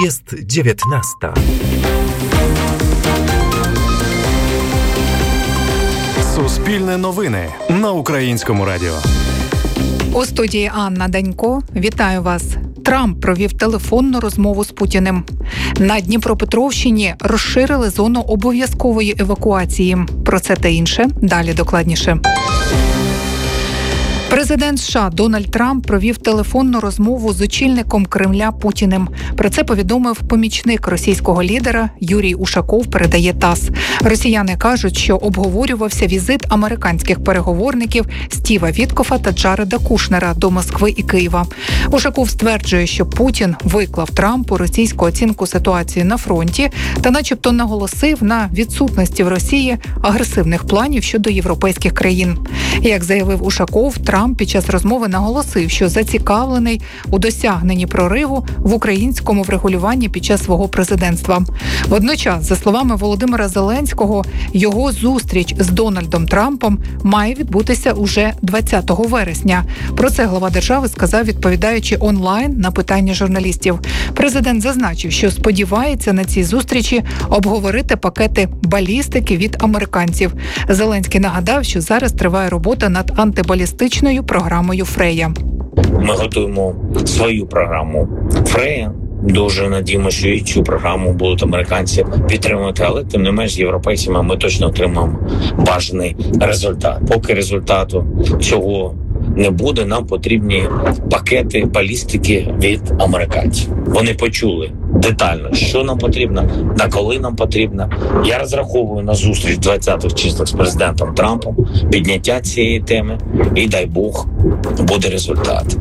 Jest 19. Суспільне новини на Українському радіо. У студії Анна Данько. Вітаю вас. Трамп провів телефонну розмову з Путіним. На Дніпропетровщині розширили зону обов'язкової евакуації. Про це та інше далі докладніше. Президент США Дональд Трамп провів телефонну розмову з очільником Кремля Путіним. Про це повідомив помічник російського лідера Юрій Ушаков, передає ТАСС. Росіяни кажуть, що обговорювався візит американських переговорників Стіва Віткофа та Джареда Кушнера до Москви і Києва. Ушаков стверджує, що Путін виклав Трампу російську оцінку ситуації на фронті та начебто наголосив на відсутності в Росії агресивних планів щодо європейських країн. Як заявив Ушаков, Трамп під час розмови наголосив, що зацікавлений у досягненні прориву в українському врегулюванні під час свого президентства. Водночас, за словами Володимира Зеленського, його зустріч з Дональдом Трампом має відбутися уже 20 вересня. Про це глава держави сказав, відповідаючи онлайн на питання журналістів. Президент зазначив, що сподівається на цій зустрічі обговорити пакети балістики від американців. Зеленський нагадав, що зараз триває робота над антибалістичною програмою «Фрея». Ми готуємо свою програму «Фрея». Дуже надіємося, що і цю програму будуть американці підтримувати, але тим не менш з європейцями ми точно отримаємо бажаний результат. Поки результату цього не буде, нам потрібні пакети балістики від американців. Вони почули детально, що нам потрібно, на коли нам потрібно. Я розраховую на зустріч 20-х числах з президентом Трампом, підняття цієї теми, і дай Бог, буде результат.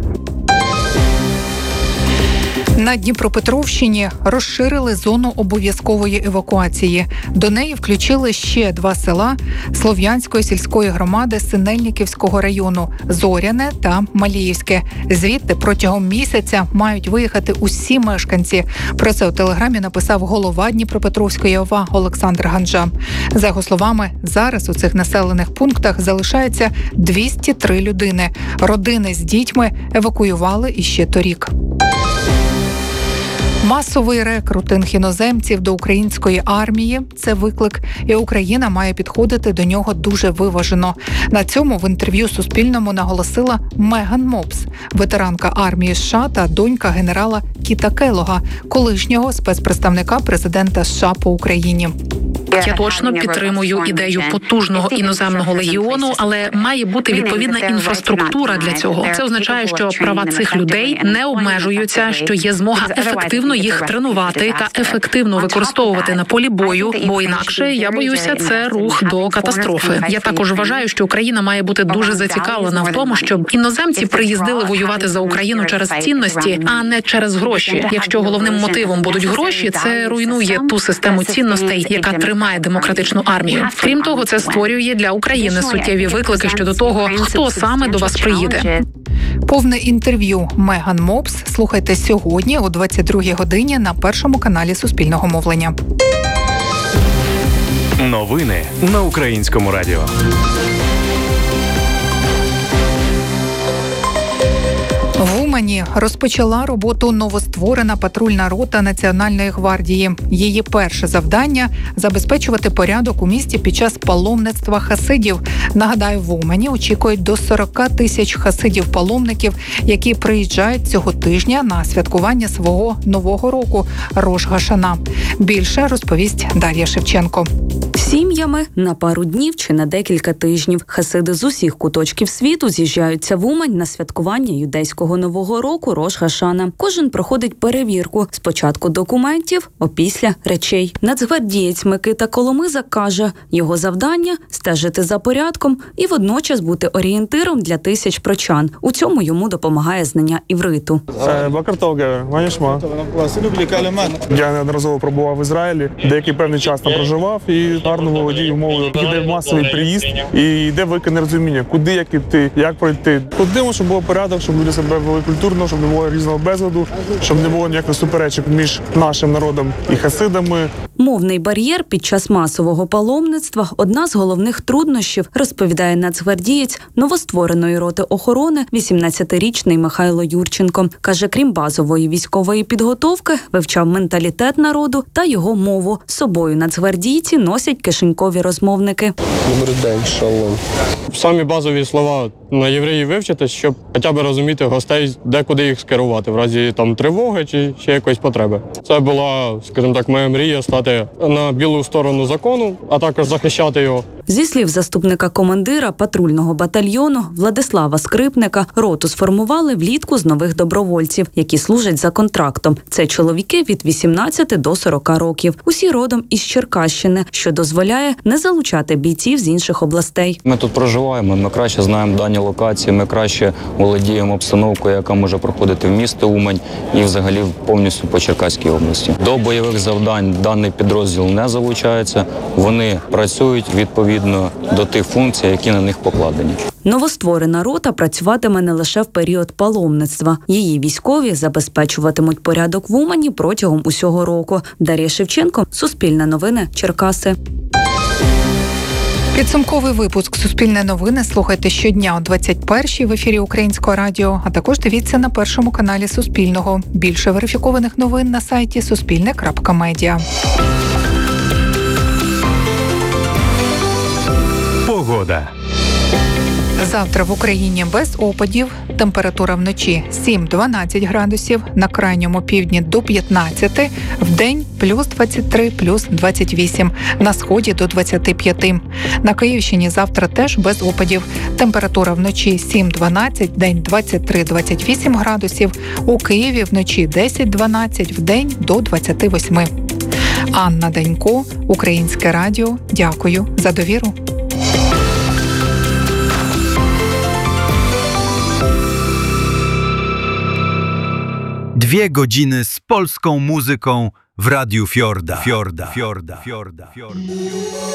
На Дніпропетровщині розширили зону обов'язкової евакуації. До неї включили ще 2 села Слов'янської сільської громади Синельниківського району – Зоряне та Маліївське. Звідти протягом місяця мають виїхати усі мешканці. Про це у телеграмі написав голова Дніпропетровської ОВА Олександр Ганжа. За його словами, зараз у цих населених пунктах залишається 203 людини. Родини з дітьми евакуювали іще торік. Масовий рекрутинг іноземців до української армії – це виклик, і Україна має підходити до нього дуже виважено. На цьому в інтерв'ю Суспільному наголосила Меган Мопс, ветеранка армії США та донька генерала Кіта Келлога, колишнього спецпредставника президента США по Україні. Я точно підтримую ідею потужного іноземного легіону, але має бути відповідна інфраструктура для цього. Це означає, що права цих людей не обмежуються, що є змога ефективно їх тренувати та ефективно використовувати на полі бою, бо інакше, я боюся, це рух до катастрофи. Я також вважаю, що Україна має бути дуже зацікавлена в тому, щоб іноземці приїздили воювати за Україну через цінності, а не через гроші. Якщо головним мотивом будуть гроші, це руйнує ту систему цінностей, яка тримає демократичну армію. Крім того, це створює для України суттєві виклики щодо того, хто саме до вас приїде. Повне інтерв'ю Меган Мопс слухайте сьогодні о 22-й годині на Першому каналі Суспільного мовлення. Новини на Українському радіо. В Умані розпочала роботу новостворена патрульна рота Національної гвардії. Її перше завдання – забезпечувати порядок у місті під час паломництва хасидів. Нагадаю, в Умані очікують до 40 тисяч хасидів-паломників, які приїжджають цього тижня на святкування свого Нового року – Рош Гашана. Більше розповість Дар'я Шевченко. Сім'ями на пару днів чи на декілька тижнів хасиди з усіх куточків світу з'їжджаються в Умань на святкування юдейського Нового року Рош Гашана. Кожен проходить перевірку. Спочатку документів, опісля речей. Нацгвардієць Микита Коломиза каже, його завдання – стежити за порядком і водночас бути орієнтиром для тисяч прочан. У цьому йому допомагає знання івриту. Я неодноразово пробував в Ізраїлі, деякий певний час там проживав і гарно володію мовою. Йде масовий приїзд і йде велике нерозуміння, куди, як іти, як пройти. Ходимо, щоб був порядок, щоб люди себе вели культурно, щоб не було різного безладу, щоб не було ніяких суперечок між нашим народом і хасидами. Мовний бар'єр під час масового паломництва – одна з головних труднощів, розповідає нацгвардієць новоствореної роти охорони 18-річний Михайло Юрченко. Каже, крім базової військової підготовки, вивчав менталітет народу та його мову. З собою нацгвардійці носять кишенькові розмовники. Добрий день, шалом. Самі базові слова на євреї вивчити, щоб хоча б розуміти гостей, де куди їх скерувати, в разі тривоги чи ще якоїсь потреби. Це була, скажімо так, моя мрія стати на білу сторону закону, а також захищати його. Зі слів заступника командира патрульного батальйону Владислава Скрипника, роту сформували влітку з нових добровольців, які служать за контрактом. Це чоловіки від 18 до 40 років. Усі родом із Черкащини, що дозволяє не залучати бійців з інших областей. Ми тут проживаємо, ми краще знаємо дані локації, ми краще володіємо обстановкою, яка може проходити в місто Умань і взагалі повністю по Черкаській області. До бойових завдань даний підрозділ не залучається, вони працюють відповідно до тих функцій, які на них покладені. Новостворена рота працюватиме не лише в період паломництва. Її військові забезпечуватимуть порядок в Умані протягом усього року. Дар'я Шевченко, Суспільне новини, Черкаси. Підсумковий випуск «Суспільне новини» слухайте щодня о 21-й в ефірі Українського радіо, а також дивіться на першому каналі Суспільного. Більше верифікованих новин на сайті суспільне.медіа. Погода. Завтра в Україні без опадів. Температура вночі 7-12 градусів, на крайньому півдні до 15, вдень плюс 23, плюс 28, на сході до 25. На Київщині завтра теж без опадів. Температура вночі 7-12, день 23-28 градусів, у Києві вночі 10-12, вдень до 28. Анна Данько, Українське радіо. Дякую за довіру. 2 godziny z polską muzyką w Radiu Fiorda.